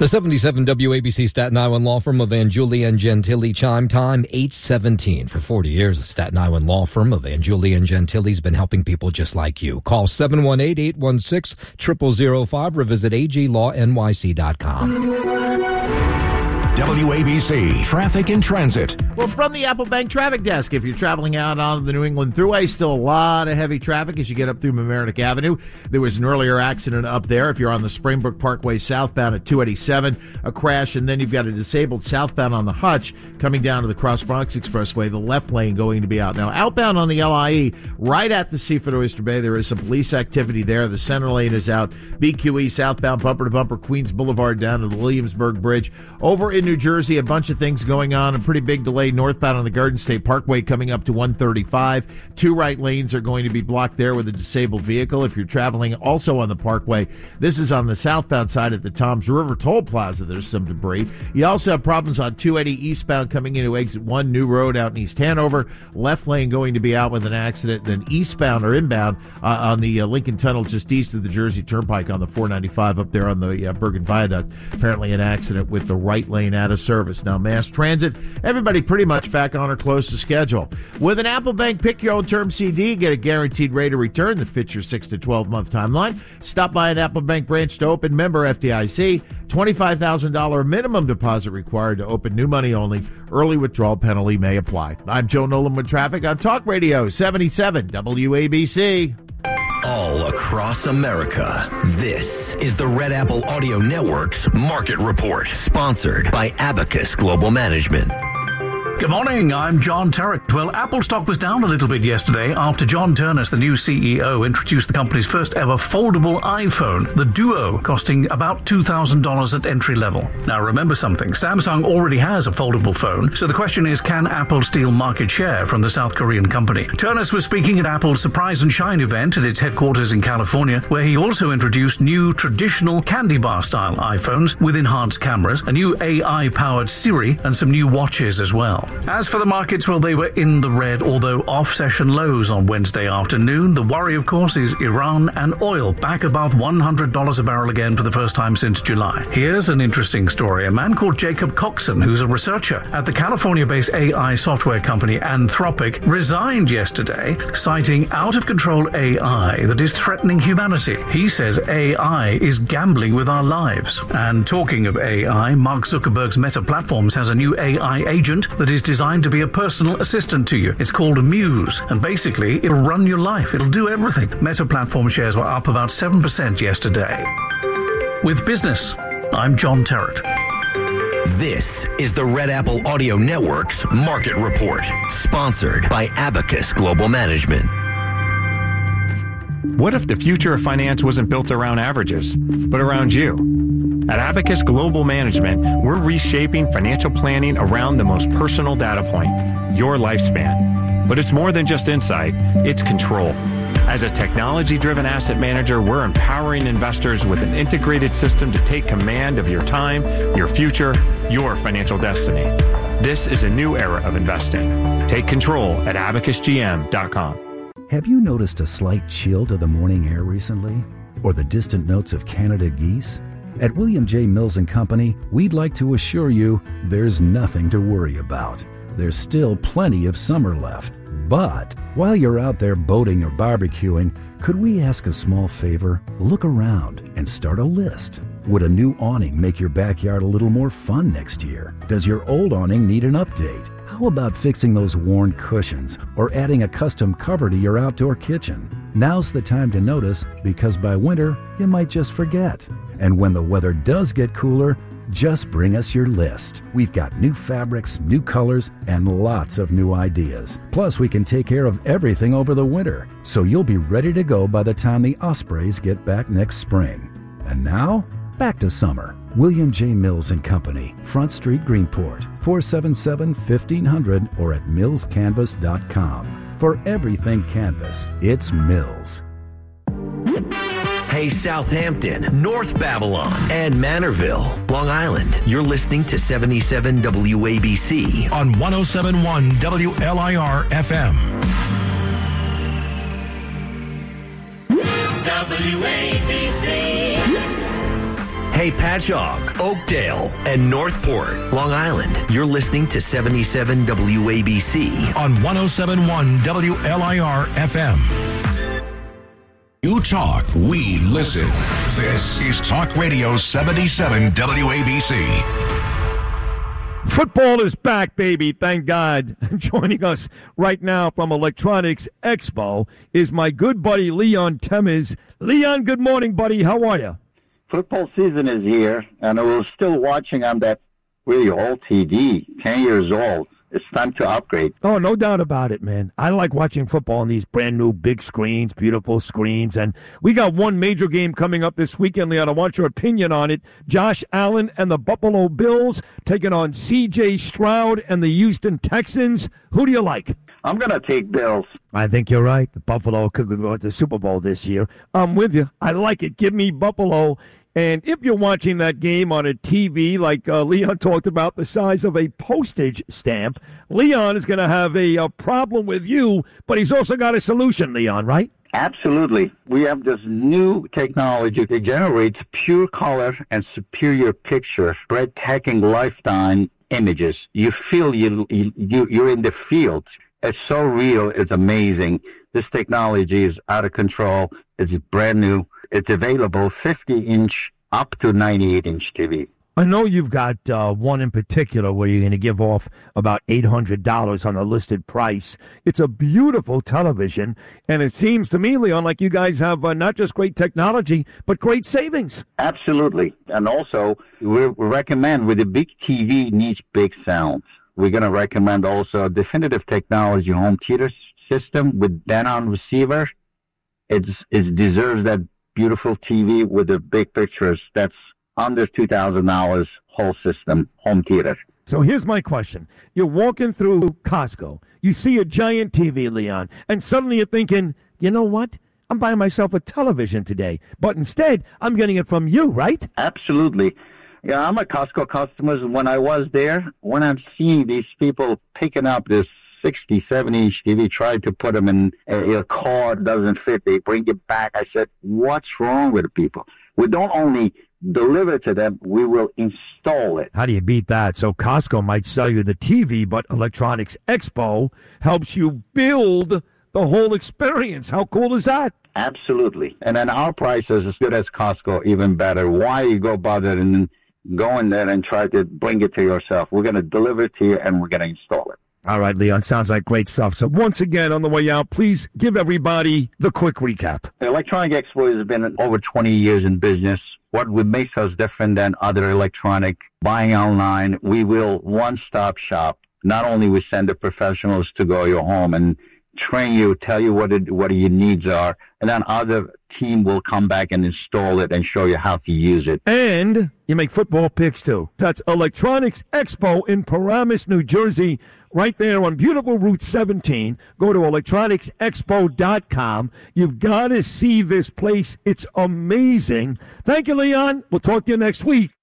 The 77 WABC Staten Island law firm of Angiuli and Gentili chime time 8:17. For 40 years, the Staten Island law firm of Angiuli and Gentili has been helping people just like you. Call 718-816-0005 or visit aglawnyc.com. WABC Traffic and Transit. Well, from the Apple Bank Traffic Desk, if you're traveling out on the New England Thruway, still a lot of heavy traffic as you get up through Mamaroneck Avenue. There was an earlier accident up there. If you're on the Springbrook Parkway southbound at 287, a crash, and then you've got a disabled southbound on the Hutch coming down to the Cross Bronx Expressway, the left lane going to be out. Now, outbound on the LIE, right at the Seaford Oyster Bay, there is some police activity there. The center lane is out. BQE southbound bumper to bumper, Queens Boulevard down to the Williamsburg Bridge. Over in New Jersey, a bunch of things going on. A pretty big delay northbound on the Garden State Parkway coming up to 135. Two right lanes are going to be blocked there with a disabled vehicle. If you're traveling also on the Parkway, this is on the southbound side at the Toms River Toll Plaza. There's some debris. You also have problems on 280 eastbound coming into exit 1 New Road out in East Hanover. Left lane going to be out with an accident. Then eastbound or inbound on the Lincoln Tunnel just east of the Jersey Turnpike on the 495 up there on the Bergen Viaduct. Apparently an accident with the right lane out of service. Now, mass transit, everybody pretty much back on or close to schedule. With an Apple Bank Pick Your Own Term CD, get a guaranteed rate of return that fits your 6 to 12 month timeline. Stop by an Apple Bank branch to open. Member FDIC. $25,000 minimum deposit required to open. New money only. Early withdrawal penalty may apply. I'm Joe Nolan with traffic on Talk Radio 77 WABC. All across America, this is the Red Apple Audio Network's Market Report, sponsored by Abacus Global Management. Good morning, I'm John Terrett. Well, Apple stock was down a little bit yesterday after John Ternus, the new CEO, introduced the company's first ever foldable iPhone, the Duo, costing about $2,000 at entry level. Now, remember something, Samsung already has a foldable phone, so the question is, can Apple steal market share from the South Korean company? Ternus was speaking at Apple's Surprise and Shine event at its headquarters in California, where he also introduced new traditional candy bar-style iPhones with enhanced cameras, a new AI-powered Siri, and some new watches as well. As for the markets, well, they were in the red, although off-session lows on Wednesday afternoon. The worry, of course, is Iran and oil back above $100 a barrel again for the first time since July. Here's an interesting story. A man called Jacob Coxon, who's a researcher at the California-based AI software company Anthropic, resigned yesterday, citing out-of-control AI that is threatening humanity. He says AI is gambling with our lives. And talking of AI, Mark Zuckerberg's Meta Platforms has a new AI agent that is designed to be a personal assistant to you. It's called Muse, and basically it'll run your life. It'll do everything. Meta Platform shares were up about 7% yesterday. With business, I'm John Terrett. This is the Red Apple Audio Network's Market Report, sponsored by Abacus Global Management. What if the future of finance wasn't built around averages, but around you? At Abacus Global Management, we're reshaping financial planning around the most personal data point, your lifespan. But it's more than just insight, it's control. As a technology-driven asset manager, we're empowering investors with an integrated system to take command of your time, your future, your financial destiny. This is a new era of investing. Take control at abacusgm.com. Have you noticed a slight chill to the morning air recently? Or the distant notes of Canada geese? At William J. Mills & Company, we'd like to assure you there's nothing to worry about. There's still plenty of summer left. But while you're out there boating or barbecuing, could we ask a small favor? Look around and start a list. Would a new awning make your backyard a little more fun next year? Does your old awning need an update? How about fixing those worn cushions or adding a custom cover to your outdoor kitchen? Now's the time to notice, because by winter, you might just forget. And when the weather does get cooler, just bring us your list. We've got new fabrics, new colors, and lots of new ideas. Plus, we can take care of everything over the winter, so you'll be ready to go by the time the Ospreys get back next spring. And now, back to summer. William J. Mills & Company, Front Street, Greenport, 477-1500 or at millscanvas.com. For everything canvas, it's Mills. Hey, Southampton, North Babylon, and Manorville, Long Island. You're listening to 77 WABC on 107.1 WLIR FM. WABC. Hey, Patchogue, Oakdale, and Northport, Long Island. You're listening to 77 WABC on 107.1 WLIR FM. You talk, we listen. This is Talk Radio 77 WABC. Football is back, baby. Thank God. Joining us right now from Electronics Expo is my good buddy Leon Temes. Leon, good morning, buddy. How are you? Football season is here, and I was still watching on that really old TV, 10 years old. It's time to upgrade. Oh, no doubt about it, man. I like watching football on these brand new big screens, beautiful screens. And we got one major game coming up this weekend, Leon. I want your opinion on it. Josh Allen and the Buffalo Bills taking on C.J. Stroud and the Houston Texans. Who do you like? I'm going to take Bills. I think you're right. Buffalo could go to the Super Bowl this year. I'm with you. I like it. Give me Buffalo. And if you're watching that game on a TV, like Leon talked about, the size of a postage stamp, Leon is going to have a problem with you, but he's also got a solution, Leon, right? Absolutely. We have this new technology that generates pure color and superior picture, breathtaking lifetime images. You feel you're in the field. It's so real. It's amazing. This technology is out of control. It's brand new. It's available 50-inch up to 98-inch TV. I know you've got one in particular where you're going to give off about $800 on the listed price. It's a beautiful television, and it seems to me, Leon, like you guys have not just great technology, but great savings. Absolutely. And also, we recommend with a big TV needs big sound. We're going to recommend also a Definitive Technology home theater system with Denon receiver. It deserves that beautiful TV with the big pictures. That's under $2,000 whole system home theater. So here's my question. You're walking through Costco. You see a giant TV, Leon, and suddenly you're thinking, you know what? I'm buying myself a television today. But instead, I'm getting it from you, right? Absolutely. Yeah, I'm a Costco customer. When I was there, when I'm seeing these people picking up this 60, 70-inch TV, try to put them in a car, doesn't fit. They bring it back. I said, what's wrong with the people? We don't only deliver to them, we will install it. How do you beat that? So Costco might sell you the TV, but Electronics Expo helps you build the whole experience. How cool is that? Absolutely. And then our price is as good as Costco, even better. Why you go bother and go in there and try to bring it to yourself? We're going to deliver it to you, and we're going to install it. All right, Leon, sounds like great stuff. So once again, on the way out, please give everybody the quick recap. The Electronic Expo has been over 20 years in business. What makes us different than other electronic buying online, we will one-stop shop. Not only we send the professionals to go to your home and train you, tell you what your needs are, and then other team will come back and install it and show you how to use it. And you make football picks, too. That's Electronics Expo in Paramus, New Jersey, right there on beautiful Route 17. Go to electronicsexpo.com. You've got to see this place. It's amazing. Thank you, Leon. We'll talk to you next week.